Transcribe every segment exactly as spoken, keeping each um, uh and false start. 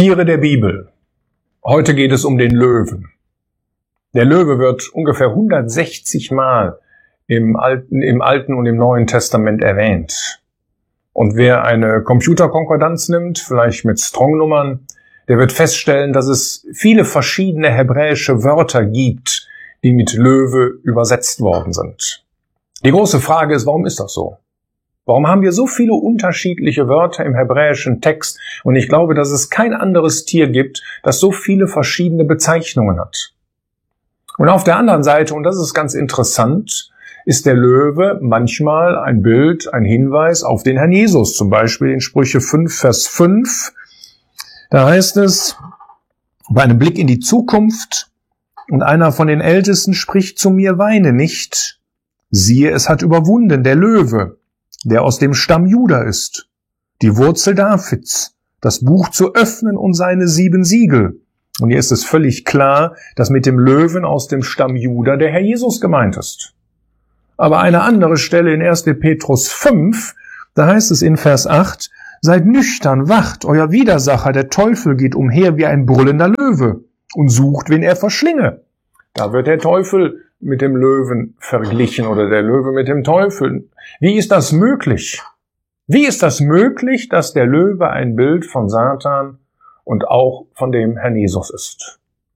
Tiere der Bibel. Heute geht es um den Löwen. Der Löwe wird ungefähr hundertsechzig Mal im Alten, im Alten und im Neuen Testament erwähnt. Und wer eine Computerkonkordanz nimmt, vielleicht mit Strong-Nummern, der wird feststellen, dass es viele verschiedene hebräische Wörter gibt, die mit Löwe übersetzt worden sind. Die große Frage ist, warum ist das so? Warum haben wir so viele unterschiedliche Wörter im hebräischen Text? Und ich glaube, dass es kein anderes Tier gibt, das so viele verschiedene Bezeichnungen hat. Und auf der anderen Seite, und das ist ganz interessant, ist der Löwe manchmal ein Bild, ein Hinweis auf den Herrn Jesus. Zum Beispiel in Sprüche fünf, Vers fünf. Da heißt es, bei einem Blick in die Zukunft, und einer von den Ältesten spricht zu mir, weine nicht. Siehe, es hat überwunden, der Löwe, der aus dem Stamm Juda ist, die Wurzel Davids, das Buch zu öffnen und seine sieben Siegel. Und hier ist es völlig klar, dass mit dem Löwen aus dem Stamm Juda der Herr Jesus gemeint ist. Aber eine andere Stelle in erster Petrus fünf, da heißt es in Vers acht, seid nüchtern, wacht, euer Widersacher, der Teufel, geht umher wie ein brüllender Löwe und sucht, wen er verschlinge. Da wird der Teufel mit dem Löwen verglichen oder der Löwe mit dem Teufel. Wie ist das möglich? Wie ist das möglich, dass der Löwe ein Bild von Satan und auch von dem Herrn Jesus ist?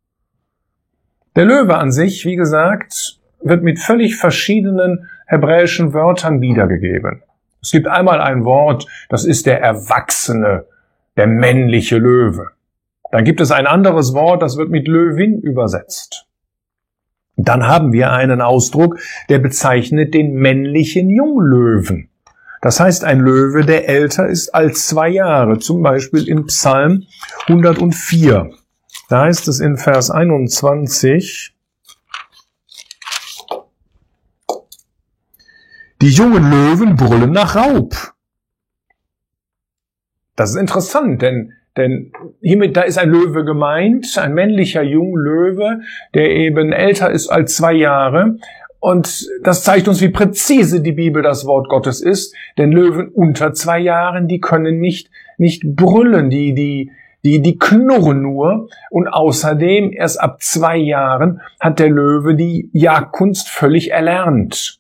Der Löwe an sich, wie gesagt, wird mit völlig verschiedenen hebräischen Wörtern wiedergegeben. Es gibt einmal ein Wort, das ist der erwachsene, der männliche Löwe. Dann gibt es ein anderes Wort, das wird mit Löwin übersetzt. Dann haben wir einen Ausdruck, der bezeichnet den männlichen Junglöwen. Das heißt, ein Löwe, der älter ist als zwei Jahre, zum Beispiel im Psalm hundertvier. Da heißt es in Vers einundzwanzig, die jungen Löwen brüllen nach Raub. Das ist interessant, denn Denn hiermit, da ist ein Löwe gemeint, ein männlicher Junglöwe, der eben älter ist als zwei Jahre. Und das zeigt uns, wie präzise die Bibel das Wort Gottes ist. Denn Löwen unter zwei Jahren, die können nicht, nicht brüllen, die, die, die, die knurren nur. Und außerdem, erst ab zwei Jahren hat der Löwe die Jagdkunst völlig erlernt.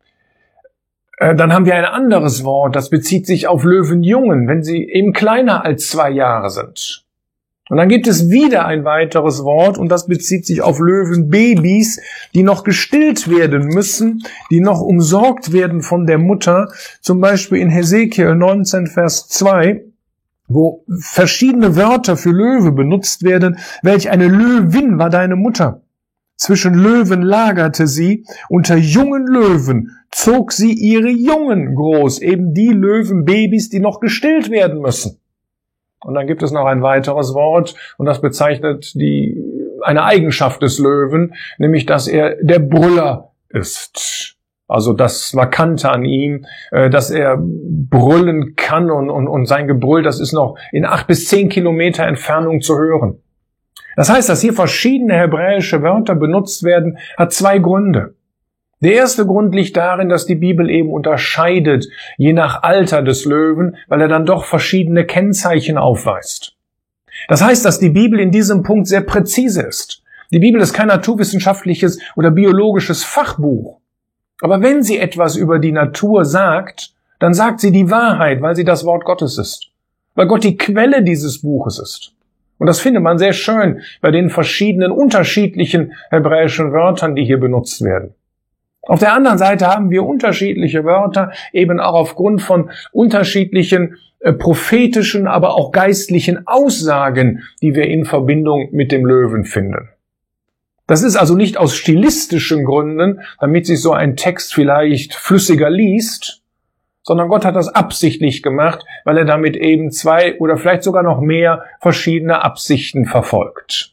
Dann haben wir ein anderes Wort, das bezieht sich auf Löwenjungen, wenn sie eben kleiner als zwei Jahre sind. Und dann gibt es wieder ein weiteres Wort und das bezieht sich auf Löwenbabys, die noch gestillt werden müssen, die noch umsorgt werden von der Mutter. Zum Beispiel in Hesekiel neunzehn, Vers zwei, wo verschiedene Wörter für Löwe benutzt werden. Welch eine Löwin war deine Mutter? Zwischen Löwen lagerte sie, unter jungen Löwen zog sie ihre Jungen groß, eben die Löwenbabys, die noch gestillt werden müssen. Und dann gibt es noch ein weiteres Wort, und das bezeichnet die, eine Eigenschaft des Löwen, nämlich, dass er der Brüller ist. Also das Markante an ihm, dass er brüllen kann und, und, und sein Gebrüll, das ist noch in acht bis zehn Kilometer Entfernung zu hören. Das heißt, dass hier verschiedene hebräische Wörter benutzt werden, hat zwei Gründe. Der erste Grund liegt darin, dass die Bibel eben unterscheidet, je nach Alter des Löwen, weil er dann doch verschiedene Kennzeichen aufweist. Das heißt, dass die Bibel in diesem Punkt sehr präzise ist. Die Bibel ist kein naturwissenschaftliches oder biologisches Fachbuch. Aber wenn sie etwas über die Natur sagt, dann sagt sie die Wahrheit, weil sie das Wort Gottes ist. Weil Gott die Quelle dieses Buches ist. Und das findet man sehr schön bei den verschiedenen unterschiedlichen hebräischen Wörtern, die hier benutzt werden. Auf der anderen Seite haben wir unterschiedliche Wörter, eben auch aufgrund von unterschiedlichen äh, prophetischen, aber auch geistlichen Aussagen, die wir in Verbindung mit dem Löwen finden. Das ist also nicht aus stilistischen Gründen, damit sich so ein Text vielleicht flüssiger liest, sondern Gott hat das absichtlich gemacht, weil er damit eben zwei oder vielleicht sogar noch mehr verschiedene Absichten verfolgt.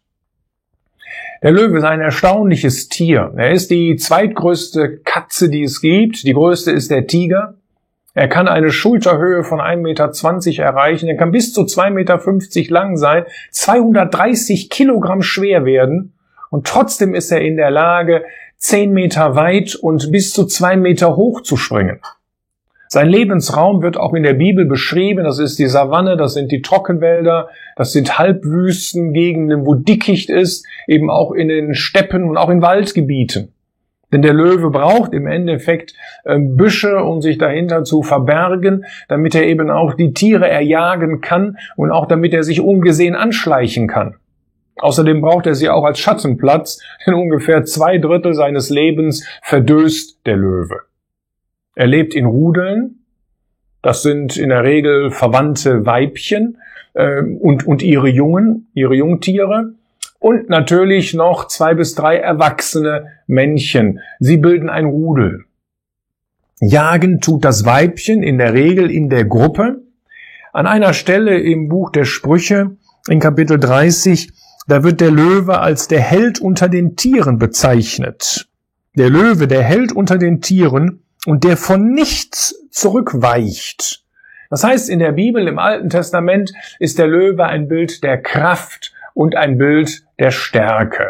Der Löwe ist ein erstaunliches Tier. Er ist die zweitgrößte Katze, die es gibt. Die größte ist der Tiger. Er kann eine Schulterhöhe von ein Meter zwanzig erreichen. Er kann bis zu zwei Meter fünfzig lang sein, zweihundertdreißig Kilogramm schwer werden. Und trotzdem ist er in der Lage, zehn Meter weit und bis zu zwei Meter hoch zu springen. Sein Lebensraum wird auch in der Bibel beschrieben. Das ist die Savanne, das sind die Trockenwälder, das sind Halbwüstengegenden, wo Dickicht ist, eben auch in den Steppen und auch in Waldgebieten. Denn der Löwe braucht im Endeffekt äh, Büsche, um sich dahinter zu verbergen, damit er eben auch die Tiere erjagen kann und auch damit er sich ungesehen anschleichen kann. Außerdem braucht er sie auch als Schattenplatz, denn ungefähr zwei Drittel seines Lebens verdöst der Löwe. Er lebt in Rudeln, das sind in der Regel verwandte Weibchen äh, und, und ihre Jungen, ihre Jungtiere. Und natürlich noch zwei bis drei erwachsene Männchen. Sie bilden ein Rudel. Jagen tut das Weibchen in der Regel in der Gruppe. An einer Stelle im Buch der Sprüche, in Kapitel dreißig, da wird der Löwe als der Held unter den Tieren bezeichnet. Der Löwe, der Held unter den Tieren und der von nichts zurückweicht. Das heißt, in der Bibel, im Alten Testament, ist der Löwe ein Bild der Kraft und ein Bild der Stärke.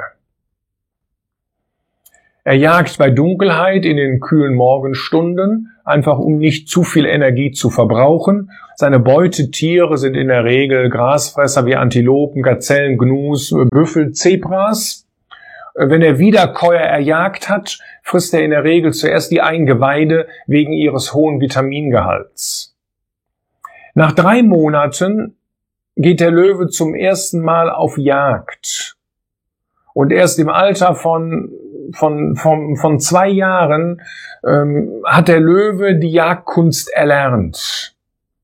Er jagt bei Dunkelheit in den kühlen Morgenstunden, einfach um nicht zu viel Energie zu verbrauchen. Seine Beutetiere sind in der Regel Grasfresser wie Antilopen, Gazellen, Gnus, Büffel, Zebras. Wenn er Wiederkäuer erjagt hat, frisst er in der Regel zuerst die Eingeweide wegen ihres hohen Vitamingehalts. Nach drei Monaten geht der Löwe zum ersten Mal auf Jagd. Und erst im Alter von, von, von, von zwei Jahren ähm, hat der Löwe die Jagdkunst erlernt.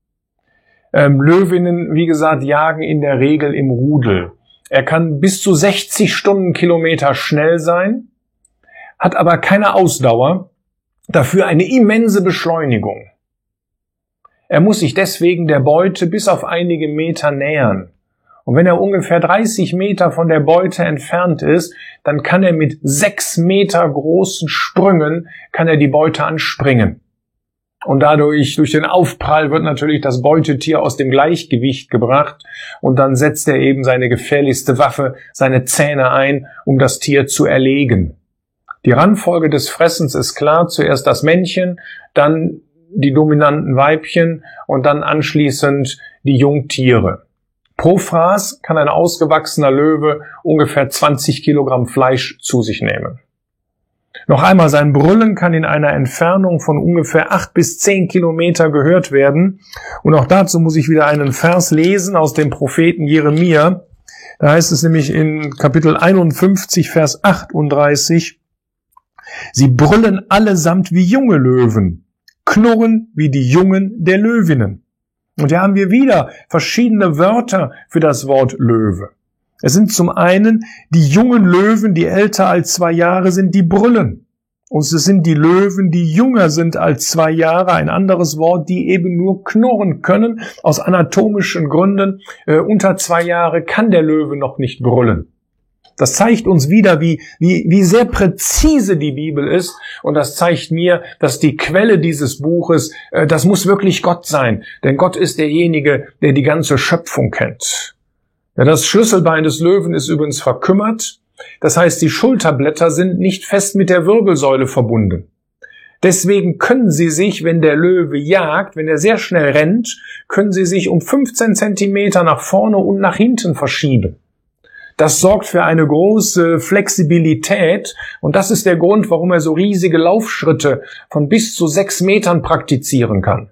Ähm, Löwinnen, wie gesagt, jagen in der Regel im Rudel. Er kann bis zu sechzig Stundenkilometer schnell sein, hat aber keine Ausdauer, dafür eine immense Beschleunigung. Er muss sich deswegen der Beute bis auf einige Meter nähern. Und wenn er ungefähr dreißig Meter von der Beute entfernt ist, dann kann er mit sechs Meter großen Sprüngen, kann er die Beute anspringen. Und dadurch, durch den Aufprall wird natürlich das Beutetier aus dem Gleichgewicht gebracht und dann setzt er eben seine gefährlichste Waffe, seine Zähne ein, um das Tier zu erlegen. Die Rangfolge des Fressens ist klar, zuerst das Männchen, dann die dominanten Weibchen und dann anschließend die Jungtiere. Pro Fraß kann ein ausgewachsener Löwe ungefähr zwanzig Kilogramm Fleisch zu sich nehmen. Noch einmal, sein Brüllen kann in einer Entfernung von ungefähr acht bis zehn Kilometer gehört werden. Und auch dazu muss ich wieder einen Vers lesen aus dem Propheten Jeremia. Da heißt es nämlich in Kapitel einundfünfzig, Vers achtunddreißig, sie brüllen allesamt wie junge Löwen, knurren wie die Jungen der Löwinnen. Und hier haben wir wieder verschiedene Wörter für das Wort Löwe. Es sind zum einen die jungen Löwen, die älter als zwei Jahre sind, die brüllen. Und es sind die Löwen, die jünger sind als zwei Jahre, ein anderes Wort, die eben nur knurren können. Aus anatomischen Gründen, äh, unter zwei Jahre kann der Löwe noch nicht brüllen. Das zeigt uns wieder, wie, wie, wie sehr präzise die Bibel ist. Und das zeigt mir, dass die Quelle dieses Buches, äh, das muss wirklich Gott sein. Denn Gott ist derjenige, der die ganze Schöpfung kennt. Ja, das Schlüsselbein des Löwen ist übrigens verkümmert. Das heißt, die Schulterblätter sind nicht fest mit der Wirbelsäule verbunden. Deswegen können sie sich, wenn der Löwe jagt, wenn er sehr schnell rennt, können sie sich um fünfzehn Zentimeter nach vorne und nach hinten verschieben. Das sorgt für eine große Flexibilität und das ist der Grund, warum er so riesige Laufschritte von bis zu sechs Metern praktizieren kann.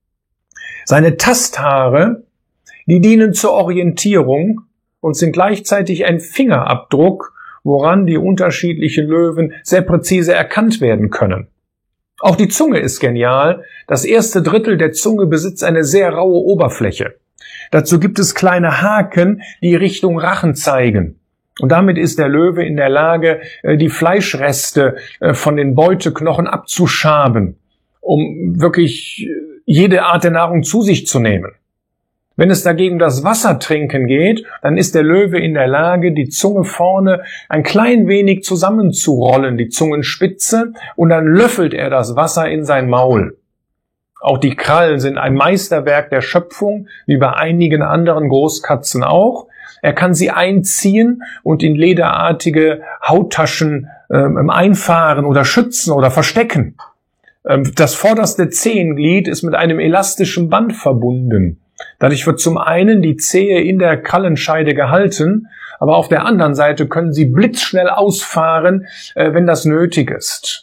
Seine Tasthaare, die dienen zur Orientierung und sind gleichzeitig ein Fingerabdruck, woran die unterschiedlichen Löwen sehr präzise erkannt werden können. Auch die Zunge ist genial. Das erste Drittel der Zunge besitzt eine sehr raue Oberfläche. Dazu gibt es kleine Haken, die Richtung Rachen zeigen. Und damit ist der Löwe in der Lage, die Fleischreste von den Beuteknochen abzuschaben, um wirklich jede Art der Nahrung zu sich zu nehmen. Wenn es dagegen um das Wassertrinken geht, dann ist der Löwe in der Lage, die Zunge vorne ein klein wenig zusammenzurollen, die Zungenspitze, und dann löffelt er das Wasser in sein Maul. Auch die Krallen sind ein Meisterwerk der Schöpfung, wie bei einigen anderen Großkatzen auch. Er kann sie einziehen und in lederartige Hauttaschen äh, einfahren oder schützen oder verstecken. Das vorderste Zehenglied ist mit einem elastischen Band verbunden. Dadurch wird zum einen die Zehe in der Krallenscheide gehalten, aber auf der anderen Seite können sie blitzschnell ausfahren, wenn das nötig ist.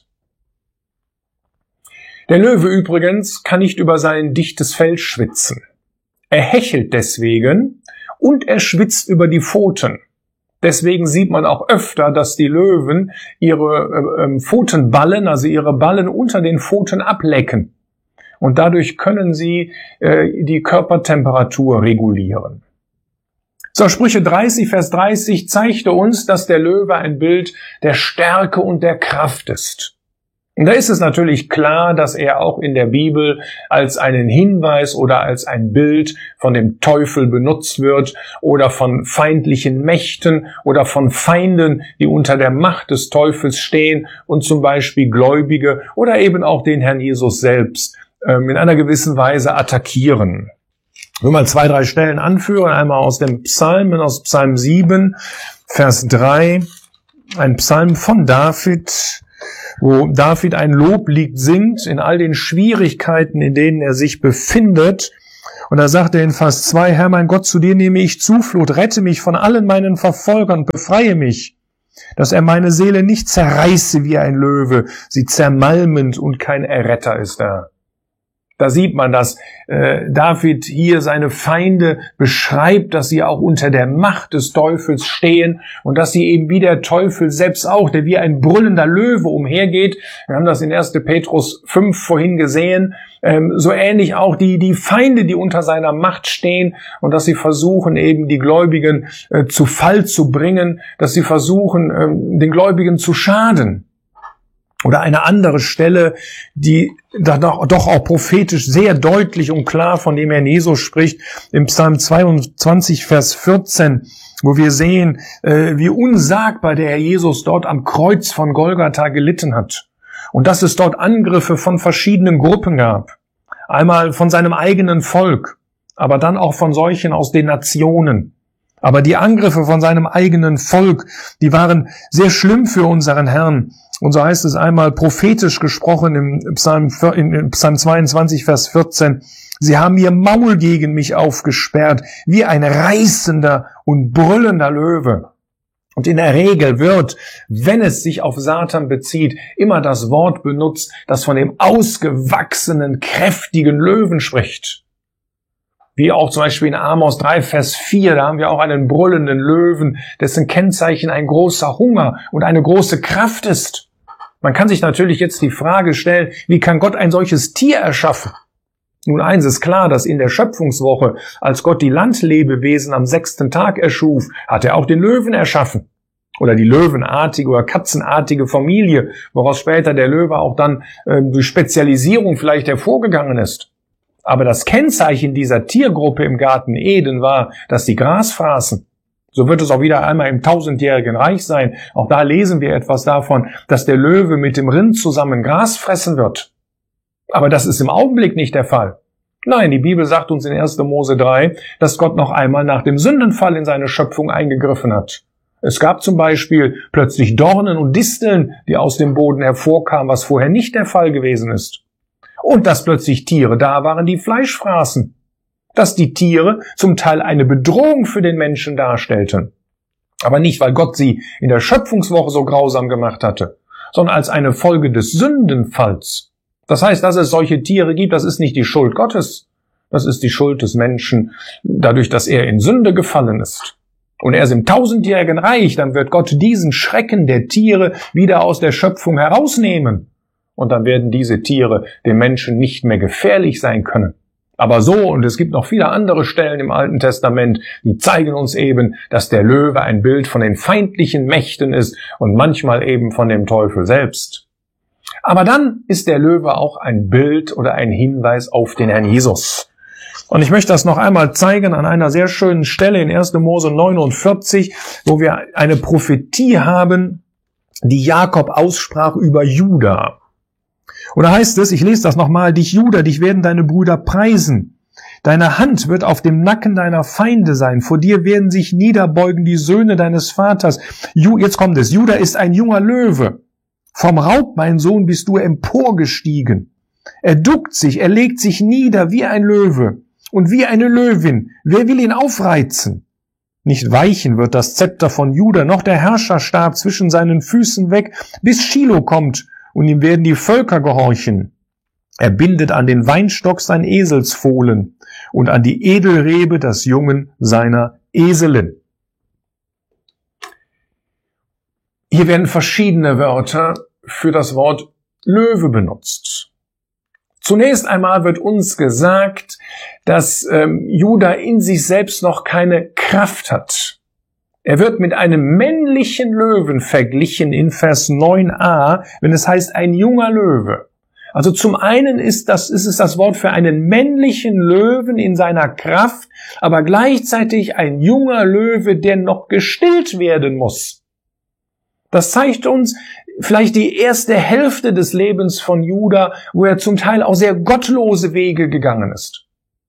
Der Löwe übrigens kann nicht über sein dichtes Fell schwitzen. Er hechelt deswegen und er schwitzt über die Pfoten. Deswegen sieht man auch öfter, dass die Löwen ihre äh, Pfotenballen, also ihre Ballen unter den Pfoten ablecken. Und dadurch können sie äh, die Körpertemperatur regulieren. So, Sprüche dreißig, Vers dreißig zeigte uns, dass der Löwe ein Bild der Stärke und der Kraft ist. Und da ist es natürlich klar, dass er auch in der Bibel als einen Hinweis oder als ein Bild von dem Teufel benutzt wird oder von feindlichen Mächten oder von Feinden, die unter der Macht des Teufels stehen und zum Beispiel Gläubige oder eben auch den Herrn Jesus selbst ähm, in einer gewissen Weise attackieren. Ich will mal zwei, drei Stellen anführen, einmal aus dem Psalmen, aus Psalm sieben, Vers drei, ein Psalm von David, wo David ein Loblied singt in all den Schwierigkeiten, in denen er sich befindet. Und da sagt er in Vers zwei, Herr mein Gott, zu dir nehme ich Zuflucht, rette mich von allen meinen Verfolgern, befreie mich, dass er meine Seele nicht zerreiße wie ein Löwe, sie zermalmend und kein Erretter ist da. Da sieht man, dass äh, David hier seine Feinde beschreibt, dass sie auch unter der Macht des Teufels stehen und dass sie eben wie der Teufel selbst auch, der wie ein brüllender Löwe umhergeht. Wir haben das in erster Petrus fünf vorhin gesehen. Ähm, so ähnlich auch die die Feinde, die unter seiner Macht stehen und dass sie versuchen, eben die Gläubigen äh, zu Fall zu bringen, dass sie versuchen, ähm, den Gläubigen zu schaden. Oder eine andere Stelle, die da doch, doch auch prophetisch sehr deutlich und klar von dem Herrn Jesus spricht, im Psalm zweiundzwanzig, Vers vierzehn, wo wir sehen, äh, wie unsagbar der Herr Jesus dort am Kreuz von Golgatha gelitten hat. Und dass es dort Angriffe von verschiedenen Gruppen gab. Einmal von seinem eigenen Volk, aber dann auch von solchen aus den Nationen. Aber die Angriffe von seinem eigenen Volk, die waren sehr schlimm für unseren Herrn. Und so heißt es einmal prophetisch gesprochen im Psalm, in Psalm zweiundzwanzig, Vers vierzehn, sie haben ihr Maul gegen mich aufgesperrt, wie ein reißender und brüllender Löwe. Und in der Regel wird, wenn es sich auf Satan bezieht, immer das Wort benutzt, das von dem ausgewachsenen, kräftigen Löwen spricht. Wie auch zum Beispiel in Amos drei, Vers vier, da haben wir auch einen brüllenden Löwen, dessen Kennzeichen ein großer Hunger und eine große Kraft ist. Man kann sich natürlich jetzt die Frage stellen, wie kann Gott ein solches Tier erschaffen? Nun, eins ist klar, dass in der Schöpfungswoche, als Gott die Landlebewesen am sechsten Tag erschuf, hat er auch den Löwen erschaffen. Oder die löwenartige oder katzenartige Familie, woraus später der Löwe auch dann äh, durch Spezialisierung vielleicht hervorgegangen ist. Aber das Kennzeichen dieser Tiergruppe im Garten Eden war, dass sie Gras fraßen. So wird es auch wieder einmal im tausendjährigen Reich sein. Auch da lesen wir etwas davon, dass der Löwe mit dem Rind zusammen Gras fressen wird. Aber das ist im Augenblick nicht der Fall. Nein, die Bibel sagt uns in erster Mose drei, dass Gott noch einmal nach dem Sündenfall in seine Schöpfung eingegriffen hat. Es gab zum Beispiel plötzlich Dornen und Disteln, die aus dem Boden hervorkamen, was vorher nicht der Fall gewesen ist. Und dass plötzlich Tiere da waren, die Fleisch fraßen. Dass die Tiere zum Teil eine Bedrohung für den Menschen darstellten. Aber nicht, weil Gott sie in der Schöpfungswoche so grausam gemacht hatte, sondern als eine Folge des Sündenfalls. Das heißt, dass es solche Tiere gibt, das ist nicht die Schuld Gottes. Das ist die Schuld des Menschen, dadurch, dass er in Sünde gefallen ist. Und erst im tausendjährigen Reich, dann wird Gott diesen Schrecken der Tiere wieder aus der Schöpfung herausnehmen. Und dann werden diese Tiere dem Menschen nicht mehr gefährlich sein können. Aber so, und es gibt noch viele andere Stellen im Alten Testament, die zeigen uns eben, dass der Löwe ein Bild von den feindlichen Mächten ist und manchmal eben von dem Teufel selbst. Aber dann ist der Löwe auch ein Bild oder ein Hinweis auf den Herrn Jesus. Und ich möchte das noch einmal zeigen an einer sehr schönen Stelle in erster Mose neunundvierzig, wo wir eine Prophetie haben, die Jakob aussprach über Juda. Und da heißt es, ich lese das nochmal, dich Juda, dich werden deine Brüder preisen. Deine Hand wird auf dem Nacken deiner Feinde sein. Vor dir werden sich niederbeugen die Söhne deines Vaters. Ju, jetzt kommt es, Juda ist ein junger Löwe. Vom Raub, mein Sohn, bist du emporgestiegen. Er duckt sich, er legt sich nieder wie ein Löwe und wie eine Löwin. Wer will ihn aufreizen? Nicht weichen wird das Zepter von Juda, noch der Herrscherstab zwischen seinen Füßen weg, bis Schilo kommt, und ihm werden die Völker gehorchen. Er bindet an den Weinstock sein Eselsfohlen und an die Edelrebe das Jungen seiner Eselen. Hier werden verschiedene Wörter für das Wort Löwe benutzt. Zunächst einmal wird uns gesagt, dass ähm, Juda in sich selbst noch keine Kraft hat. Er wird mit einem männlichen Löwen verglichen in Vers neun a, wenn es heißt ein junger Löwe. Also zum einen ist das, ist es das Wort für einen männlichen Löwen in seiner Kraft, aber gleichzeitig ein junger Löwe, der noch gestillt werden muss. Das zeigt uns vielleicht die erste Hälfte des Lebens von Juda, wo er zum Teil auch sehr gottlose Wege gegangen ist.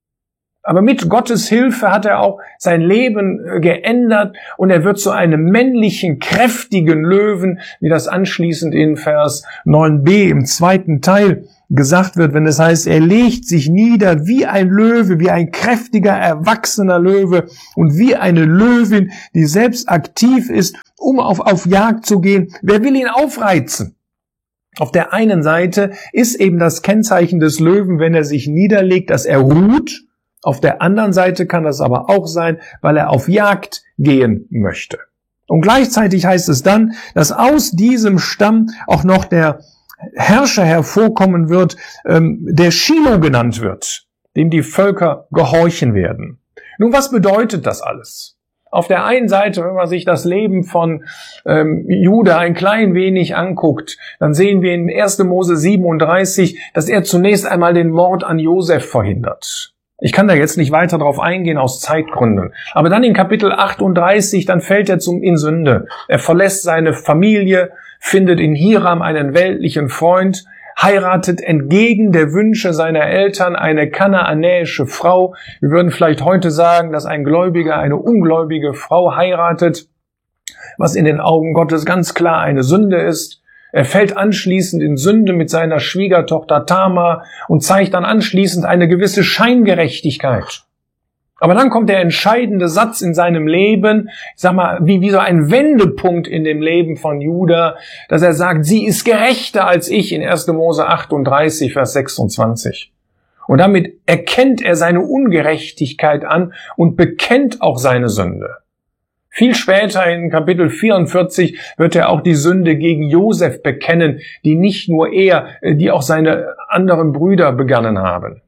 Aber mit Gottes Hilfe hat er auch sein Leben geändert und er wird zu einem männlichen, kräftigen Löwen, wie das anschließend in Vers neun b im zweiten Teil gesagt wird, wenn es heißt, er legt sich nieder wie ein Löwe, wie ein kräftiger, erwachsener Löwe und wie eine Löwin, die selbst aktiv ist, um auf, auf Jagd zu gehen. Wer will ihn aufreizen? Auf der einen Seite ist eben das Kennzeichen des Löwen, wenn er sich niederlegt, dass er ruht. Auf der anderen Seite kann das aber auch sein, weil er auf Jagd gehen möchte. Und gleichzeitig heißt es dann, dass aus diesem Stamm auch noch der Herrscher hervorkommen wird, ähm, der Schilo genannt wird, dem die Völker gehorchen werden. Nun, was bedeutet das alles? Auf der einen Seite, wenn man sich das Leben von ähm, Juda ein klein wenig anguckt, dann sehen wir in erster Mose siebenunddreißig, dass er zunächst einmal den Mord an Josef verhindert. Ich kann da jetzt nicht weiter drauf eingehen aus Zeitgründen. Aber dann in Kapitel achtunddreißig, dann fällt er zum in Sünde. Er verlässt seine Familie, findet in Hiram einen weltlichen Freund, heiratet entgegen der Wünsche seiner Eltern eine kanaanäische Frau. Wir würden vielleicht heute sagen, dass ein Gläubiger eine ungläubige Frau heiratet, was in den Augen Gottes ganz klar eine Sünde ist. Er fällt anschließend in Sünde mit seiner Schwiegertochter Tamar und zeigt dann anschließend eine gewisse Scheingerechtigkeit. Aber dann kommt der entscheidende Satz in seinem Leben, ich sag mal, wie, wie so ein Wendepunkt in dem Leben von Juda, dass er sagt, sie ist gerechter als ich in erster Mose achtunddreißig, Vers sechsundzwanzig. Und damit erkennt er seine Ungerechtigkeit an und bekennt auch seine Sünde. Viel später in Kapitel vierundvierzig wird er auch die Sünde gegen Josef bekennen, die nicht nur er, die auch seine anderen Brüder begangen haben.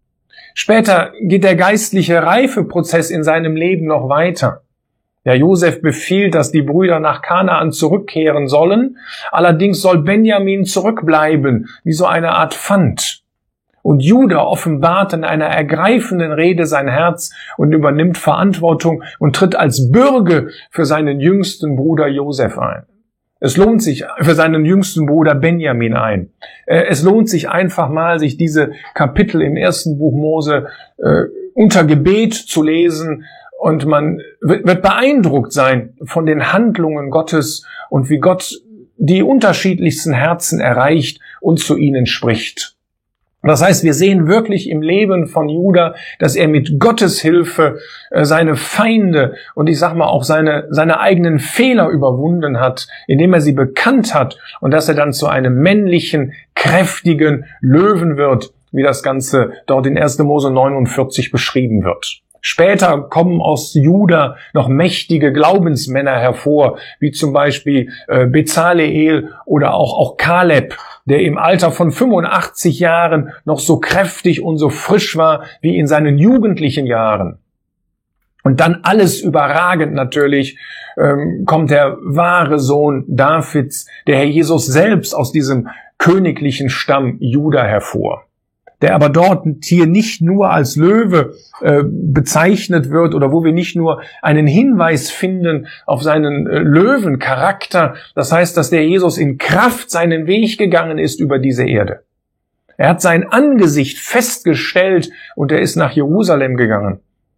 Später geht der geistliche Reifeprozess in seinem Leben noch weiter. Ja, Josef befiehlt, dass die Brüder nach Kanaan zurückkehren sollen. Allerdings soll Benjamin zurückbleiben, wie so eine Art Pfand. Und Juda offenbart in einer ergreifenden Rede sein Herz und übernimmt Verantwortung und tritt als Bürge für seinen jüngsten Bruder Josef ein. Es lohnt sich für seinen jüngsten Bruder Benjamin ein. Es lohnt sich einfach mal, sich diese Kapitel im ersten Buch Mose äh, unter Gebet zu lesen und man wird beeindruckt sein von den Handlungen Gottes und wie Gott die unterschiedlichsten Herzen erreicht und zu ihnen spricht. Das heißt, wir sehen wirklich im Leben von Juda, dass er mit Gottes Hilfe seine Feinde und ich sag mal auch seine, seine eigenen Fehler überwunden hat, indem er sie bekannt hat und dass er dann zu einem männlichen, kräftigen Löwen wird, wie das Ganze dort in erster Mose neunundvierzig beschrieben wird. Später kommen aus Juda noch mächtige Glaubensmänner hervor, wie zum Beispiel äh, Bezaleel oder auch, auch Kaleb, der im Alter von fünfundachtzig Jahren noch so kräftig und so frisch war wie in seinen jugendlichen Jahren. Und dann alles überragend natürlich ähm, kommt der wahre Sohn Davids, der Herr Jesus selbst aus diesem königlichen Stamm Juda hervor, der aber dort hier nicht nur als Löwe äh, bezeichnet wird oder wo wir nicht nur einen Hinweis finden auf seinen äh, Löwencharakter. Das heißt, dass der Jesus in Kraft seinen Weg gegangen ist über diese Erde. Er hat sein Angesicht festgestellt und er ist nach Jerusalem gegangen.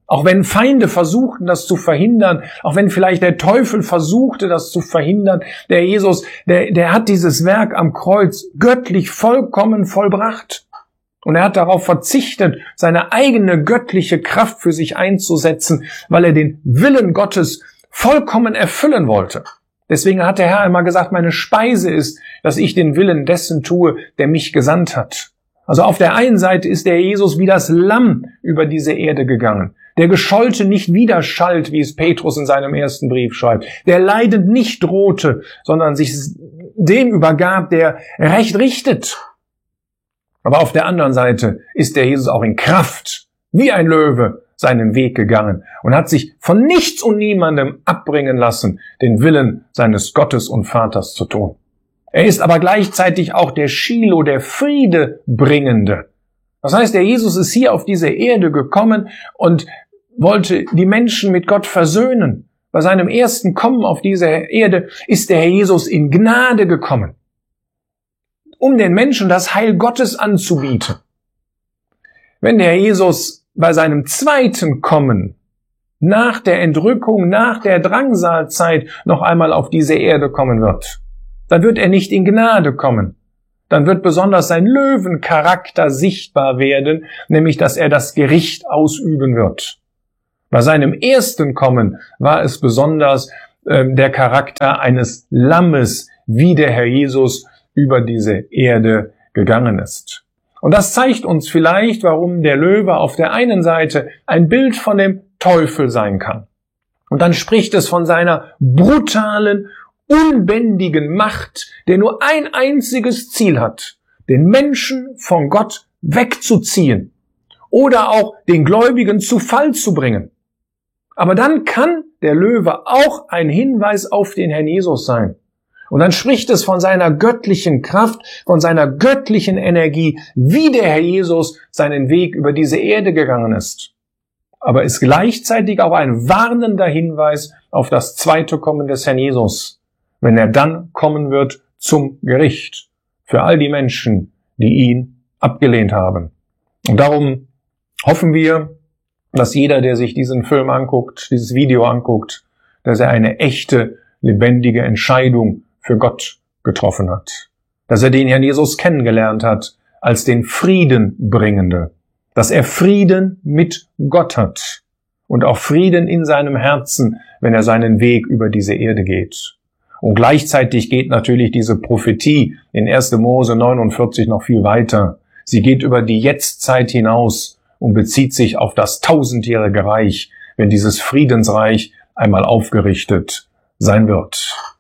Auch wenn Feinde versuchten, das zu verhindern, auch wenn vielleicht der Teufel versuchte, das zu verhindern, der Jesus, der, der hat dieses Werk am Kreuz göttlich vollkommen vollbracht. Und er hat darauf verzichtet, seine eigene göttliche Kraft für sich einzusetzen, weil er den Willen Gottes vollkommen erfüllen wollte. Deswegen hat der Herr einmal gesagt, meine Speise ist, dass ich den Willen dessen tue, der mich gesandt hat. Also auf der einen Seite ist der Jesus wie das Lamm über diese Erde gegangen, der Geschollte nicht widerschallt, wie es Petrus in seinem ersten Brief schreibt, der leidend nicht drohte, sondern sich dem übergab, der Recht richtet. Aber auf der anderen Seite ist der Jesus auch in Kraft, wie ein Löwe, seinen Weg gegangen und hat sich von nichts und niemandem abbringen lassen, den Willen seines Gottes und Vaters zu tun. Er ist aber gleichzeitig auch der Schilo, der Friedebringende. Das heißt, der Jesus ist hier auf diese Erde gekommen und wollte die Menschen mit Gott versöhnen. Bei seinem ersten Kommen auf diese Erde ist der Herr Jesus in Gnade gekommen, um den Menschen das Heil Gottes anzubieten. Wenn der Herr Jesus bei seinem zweiten Kommen nach der Entrückung, nach der Drangsalzeit noch einmal auf diese Erde kommen wird, dann wird er nicht in Gnade kommen. Dann wird besonders sein Löwencharakter sichtbar werden, nämlich dass er das Gericht ausüben wird. Bei seinem ersten Kommen war es besonders äh, der Charakter eines Lammes, wie der Herr Jesus über diese Erde gegangen ist. Und das zeigt uns vielleicht, warum der Löwe auf der einen Seite ein Bild von dem Teufel sein kann. Und dann spricht es von seiner brutalen, unbändigen Macht, der nur ein einziges Ziel hat, den Menschen von Gott wegzuziehen oder auch den Gläubigen zu Fall zu bringen. Aber dann kann der Löwe auch ein Hinweis auf den Herrn Jesus sein. Und dann spricht es von seiner göttlichen Kraft, von seiner göttlichen Energie, wie der Herr Jesus seinen Weg über diese Erde gegangen ist. Aber ist gleichzeitig auch ein warnender Hinweis auf das zweite Kommen des Herrn Jesus, wenn er dann kommen wird zum Gericht für all die Menschen, die ihn abgelehnt haben. Und darum hoffen wir, dass jeder, der sich diesen Film anguckt, dieses Video anguckt, dass er eine echte, lebendige Entscheidung für Gott getroffen hat. Dass er den Herrn Jesus kennengelernt hat als den Friedenbringende. Dass er Frieden mit Gott hat und auch Frieden in seinem Herzen, wenn er seinen Weg über diese Erde geht. Und gleichzeitig geht natürlich diese Prophetie in erster Mose neunundvierzig noch viel weiter. Sie geht über die Jetztzeit hinaus und bezieht sich auf das tausendjährige Reich, wenn dieses Friedensreich einmal aufgerichtet sein wird.